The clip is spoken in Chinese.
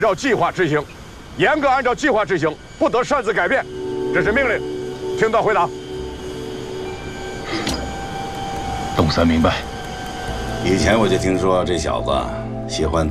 照计划执行，严格按照计划执行，不得擅自改变。这是命令，听到回答。 董三明白。 以前我就听说这小子喜欢